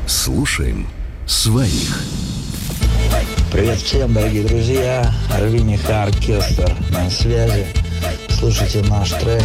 Слушаем своих. Привет всем, дорогие друзья. Арвиниха оркестр на связи. Слушайте наш трек